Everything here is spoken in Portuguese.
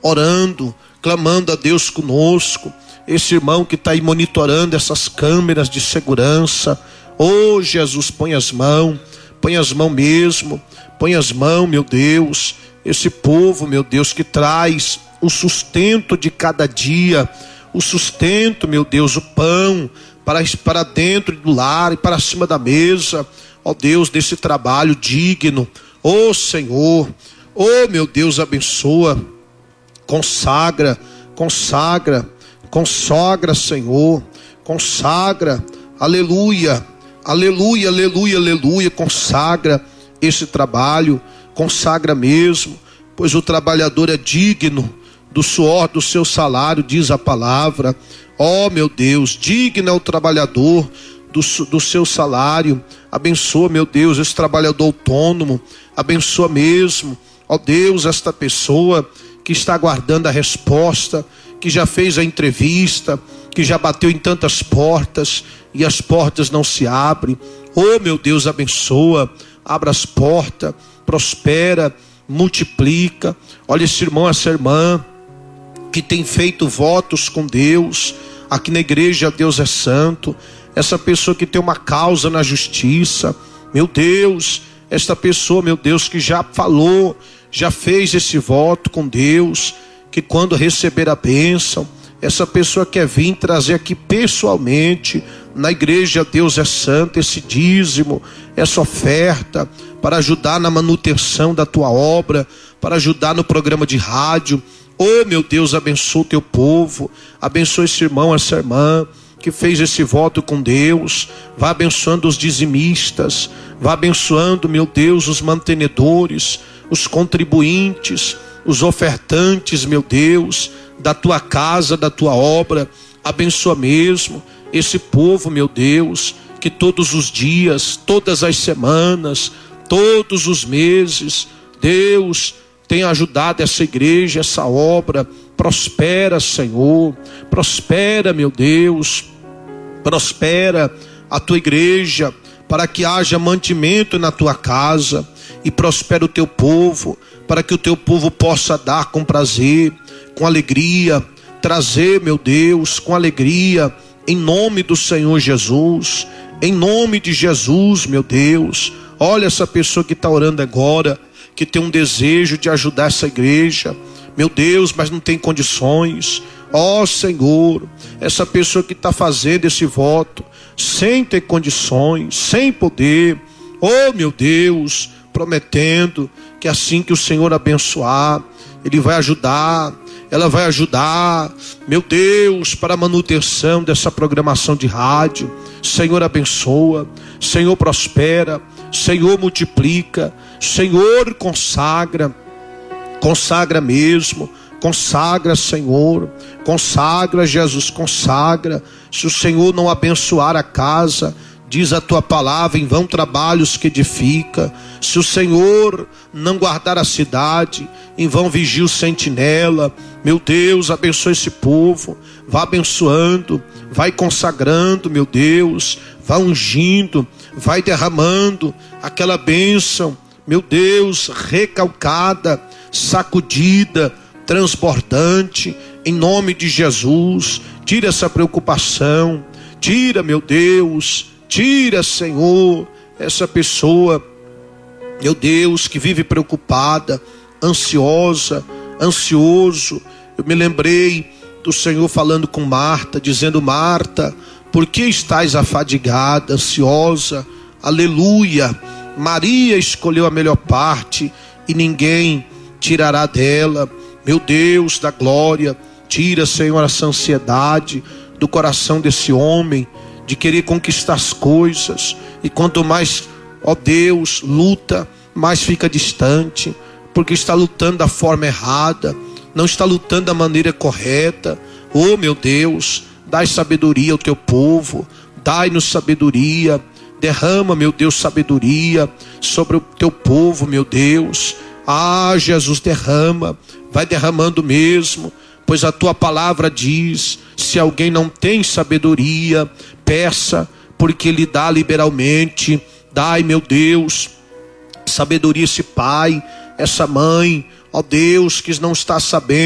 orando, clamando a Deus conosco. Esse irmão que está aí monitorando essas câmeras de segurança. Oh Jesus, põe as mãos mesmo, põe as mãos, meu Deus. Esse povo, meu Deus, que traz o sustento de cada dia, o sustento, meu Deus, o pão para dentro do lar e para cima da mesa, ó Deus, desse trabalho digno. Ó Senhor, ó meu Deus, abençoa, consagra, Senhor, consagra, aleluia, aleluia, aleluia, aleluia, consagra esse trabalho, consagra mesmo, pois o trabalhador é digno do suor do seu salário, diz a palavra. Ó meu Deus, digno é o trabalhador do seu salário. Abençoa, meu Deus, esse trabalhador autônomo, abençoa mesmo, ó Deus, esta pessoa que está aguardando a resposta, que já fez a entrevista, que já bateu em tantas portas e as portas não se abrem. Oh meu Deus, abençoa, abra as portas, prospera, multiplica. Olha esse irmão, essa irmã que tem feito votos com Deus aqui na igreja Deus é Santo. Essa pessoa que tem uma causa na justiça, meu Deus, esta pessoa, meu Deus, que já falou, já fez esse voto com Deus, que quando receber a bênção, essa pessoa quer vir trazer aqui pessoalmente na igreja Deus é Santo esse dízimo, essa oferta para ajudar na manutenção da tua obra, para ajudar no programa de rádio. Oh meu Deus, abençoa o teu povo, abençoa esse irmão, essa irmã que fez esse voto com Deus. Vá abençoando os dizimistas, vá abençoando, meu Deus, os mantenedores, os contribuintes, os ofertantes, meu Deus, da tua casa, da tua obra. Abençoa mesmo esse povo, meu Deus, que todos os dias, todas as semanas, todos os meses, Deus tem ajudado essa igreja, essa obra. Prospera, Senhor, prospera, meu Deus, prospera a tua igreja, para que haja mantimento na tua casa, e prospera o teu povo, para que o teu povo possa dar com prazer, com alegria, trazer, meu Deus, com alegria, em nome do Senhor Jesus, em nome de Jesus, meu Deus. Olha essa pessoa que está orando agora, que tem um desejo de ajudar essa igreja, meu Deus, mas não tem condições. Ó Senhor, essa pessoa que está fazendo esse voto, sem ter condições, sem poder, oh meu Deus, prometendo que assim que o Senhor abençoar, Ele vai ajudar, ela vai ajudar, meu Deus, para a manutenção dessa programação de rádio. Senhor, abençoa, Senhor, prospera, Senhor, multiplica, Senhor, consagra mesmo, consagra, Senhor, consagra, Jesus, consagra. Se o Senhor não abençoar a casa, diz a tua palavra, em vão trabalhos que edifica. Se o Senhor não guardar a cidade, em vão vigia o sentinela. Meu Deus, abençoa esse povo, vá abençoando, vai consagrando, meu Deus, vai ungindo, vai derramando aquela bênção, meu Deus, recalcada, sacudida, transbordante, em nome de Jesus. Tira essa preocupação, tira, meu Deus, tira, Senhor, essa pessoa, meu Deus, que vive preocupada, ansioso. Eu me lembrei do Senhor falando com Marta, dizendo: Marta, por que estás afadigada, ansiosa? Aleluia, Maria escolheu a melhor parte e ninguém tirará dela. Meu Deus da glória, tira, Senhor, essa ansiedade do coração desse homem, de querer conquistar as coisas, e quanto mais, ó Deus, luta, mais fica distante, porque está lutando da forma errada, não está lutando da maneira correta. Oh meu Deus, dai sabedoria ao teu povo, dai-nos sabedoria, derrama, meu Deus, sabedoria sobre o teu povo, meu Deus. Ah, Jesus, derrama, vai derramando mesmo, pois a tua palavra diz: se alguém não tem sabedoria, peça, porque Ele dá liberalmente. Dai, meu Deus, sabedoria esse pai, essa mãe, ó Deus, que não está sabendo